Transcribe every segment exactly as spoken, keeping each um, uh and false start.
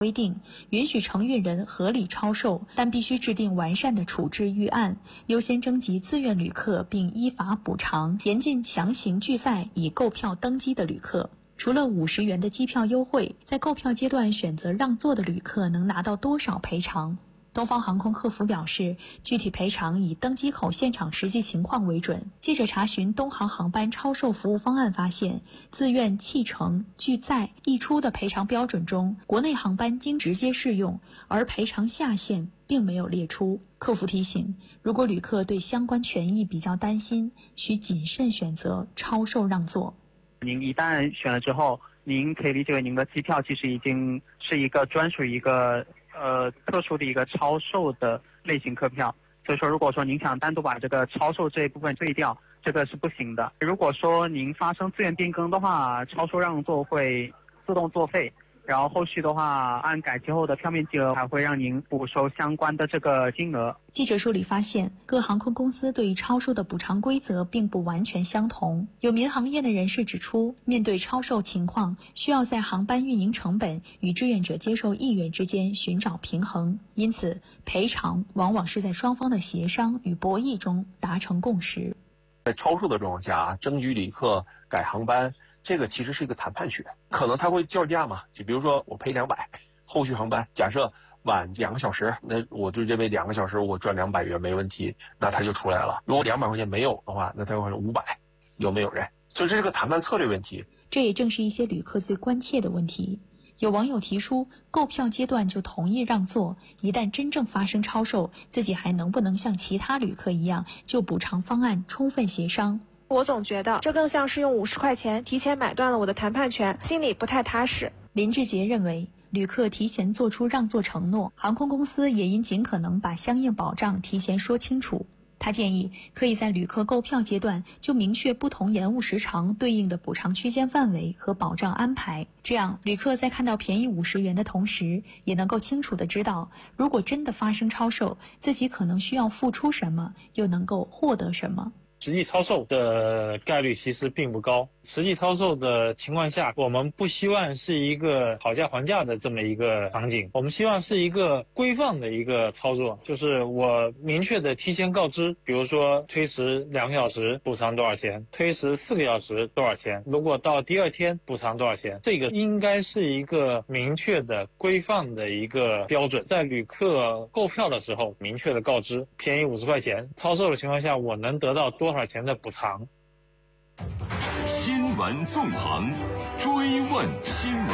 规定，允许承运人合理超售，但必须制定完善的处置预案，优先征集自愿旅客并依法补偿，严禁强行拒载以购票登机的旅客。除了五十元的机票优惠，在购票阶段选择让座的旅客能拿到多少赔偿？东方航空客服表示，具体赔偿以登机口现场实际情况为准。记者查询东航航班超售服务方案发现，自愿弃乘、拒载、溢出的赔偿标准中，国内航班经直接适用，而赔偿下限并没有列出。客服提醒，如果旅客对相关权益比较担心，需谨慎选择超售让座。 您一旦选了之后，您可以理解为您的机票其实已经是一个专属于一个呃特殊的一个超售的类型客票，所以说如果说您想单独把这个超售这一部分退掉，这个是不行的。如果说您发生自愿变更的话，超售让座会自动作废，然后后续的话按改期后的票面金额还会让您补收相关的这个金额。 记者梳理发现，各航空公司对于超售的补偿规则并不完全相同。有民航业的人士指出，面对超售情况，需要在航班运营成本与志愿者接受意愿之间寻找平衡，因此赔偿往往是在双方的协商与博弈中达成共识。 在超售的状况下，征集旅客改航班，这个其实是一个谈判权，可能他会叫价嘛，就比如说我赔两百，后续航班假设晚两个小时，那我就认为两个小时我赚两百元没问题，那他就出来了。如果两百块钱没有的话，那他会说五百，有没有人？所以这是个谈判策略问题。 这也正是一些旅客最关切的问题。有网友提出，购票阶段就同意让座，一旦真正发生超售，自己还能不能像其他旅客一样，就补偿方案充分协商？ 我总觉得这更像是用五十块钱提前买断了我的谈判权，心里不太踏实。 林志杰认为，旅客提前做出让座承诺，航空公司也应尽可能把相应保障提前说清楚。他建议可以在旅客购票阶段就明确不同延误时长对应的补偿区间范围和保障安排，这样旅客在看到便宜五十元的同时，也能够清楚地知道，如果真的发生超售，自己可能需要付出什么，又能够获得什么。 实际超售的概率其实并不高。实际超售的情况下，我们不希望是一个讨价还价的这么一个场景，我们希望是一个规范的一个操作，就是我明确的提前告知，比如说推迟两个小时补偿多少钱，推迟四个小时多少钱，如果到第二天补偿多少钱，这个应该是一个明确的规范的一个标准。在旅客购票的时候明确的告知，便宜五十块钱，超售的情况下我能得到多多少钱的补偿。 新闻纵横，追问新闻。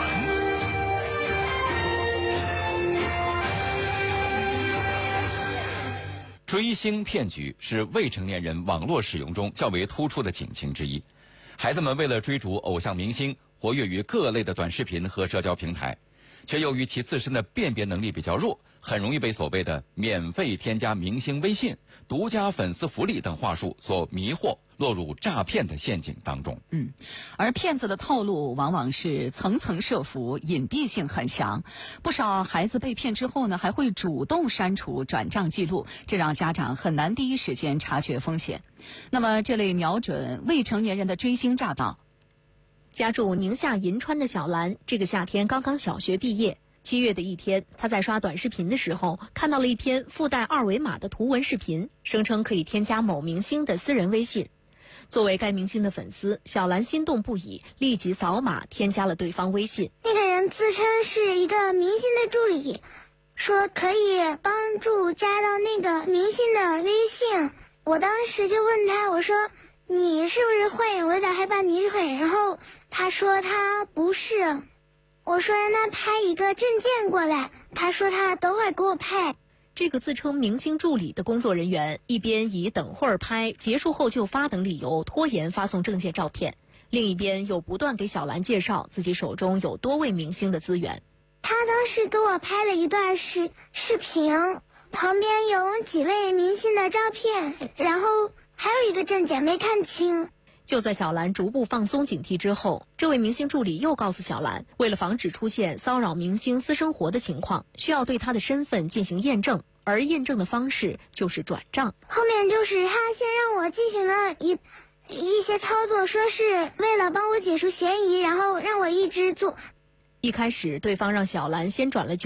追星骗局是未成年人网络使用中较为突出的警情之一。孩子们为了追逐偶像明星，活跃于各类的短视频和社交平台，却由于其自身的辨别能力比较弱，很容易被所谓的免费添加明星微信、独家粉丝福利等话术所迷惑，落入诈骗的陷阱当中。 嗯，而骗子的套路往往是层层设伏，隐蔽性很强。不少孩子被骗之后呢，还会主动删除转账记录，这让家长很难第一时间察觉风险。那么，这类瞄准未成年人的追星诈盗， 家住宁夏银川的小兰，这个夏天刚刚小学毕业。七月的一天，她在刷短视频的时候，看到了一篇附带二维码的图文视频，声称可以添加某明星的私人微信。作为该明星的粉丝，小兰心动不已，立即扫码添加了对方微信。 那个人自称是一个明星的助理，说可以帮助加到那个明星的微信。我当时就问他，我说你是不是会？我有点害怕你是会。然后他说他不是。我说让他拍一个证件过来，他说他等会儿给我拍。 这个自称明星助理的工作人员一边以等会儿拍，结束后就发等理由拖延发送证件照片，另一边又不断给小兰介绍自己手中有多位明星的资源。 他当时给我拍了一段视视频，旁边有几位明星的照片，然后还有一个证件没看清。 就在小兰逐步放松警惕之后，这位明星助理又告诉小兰，为了防止出现骚扰明星私生活的情况，需要对他的身份进行验证，而验证的方式就是转账。 后面就是他先让我进行了一一些操作，说是为了帮我解除嫌疑，然后让我一直做。 一开始，对方让小兰先转了